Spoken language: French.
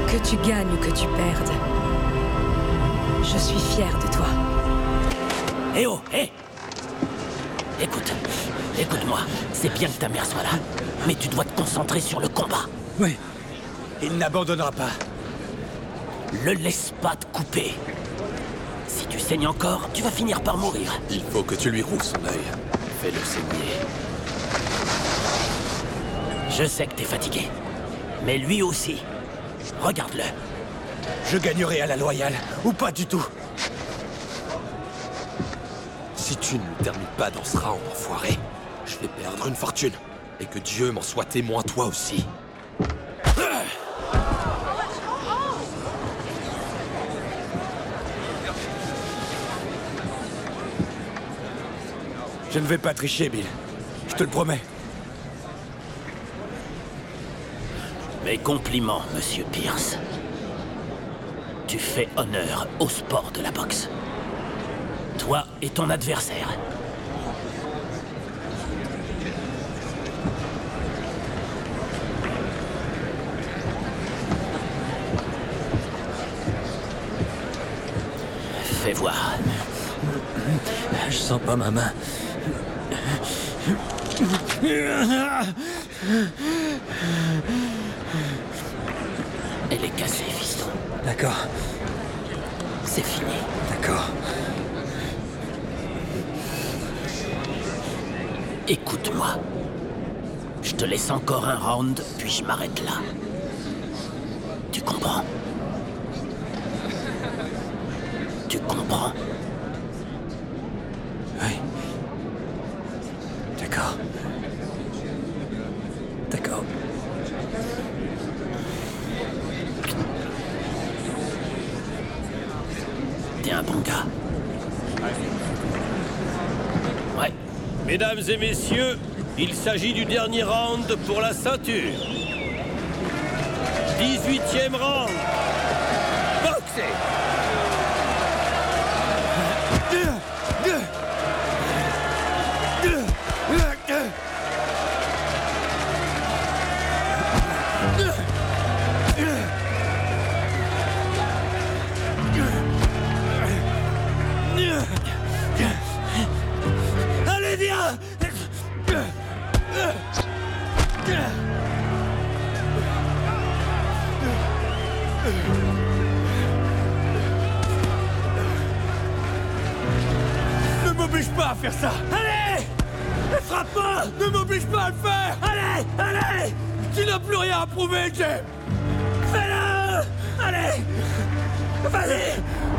Que tu gagnes ou que tu perdes, je suis fière de toi. Eh oh, hé! Écoute-moi. C'est bien que ta mère soit là, mais tu dois te concentrer sur le combat. Oui. Il n'abandonnera pas. Le laisse pas te couper. Si tu saignes encore, tu vas finir par mourir. Il faut que tu lui rouvres son œil. Fais-le saigner. Je sais que t'es fatigué, mais lui aussi. Regarde-le. Je gagnerai à la loyale, ou pas du tout. Si tu ne me termines pas dans ce round, enfoiré, je vais perdre une fortune. Et que Dieu m'en soit témoin, toi aussi. Je ne vais pas tricher, Bill. Je te le promets. Mes compliments, Monsieur Pierce. Tu fais honneur au sport de la boxe. Toi et ton adversaire. Fais voir. Je sens pas ma main. Elle est cassée, fiston. D'accord, C'est fini. d'accord. Écoute-moi. Je te laisse encore un round, puis je m'arrête là. Tu comprends? Tu comprends? Oui. D'accord. D'accord. T'es un bon gars. Ouais. Mesdames et messieurs, il s'agit du dernier round pour la ceinture. 18e round. Boxez! Allez, viens! Ne m'oblige pas à faire ça! Allez! Frappe-moi! Ne m'oblige pas à le faire! Allez! Allez! Tu n'as plus rien à prouver, Jim! Fais-le! Allez! Vas-y!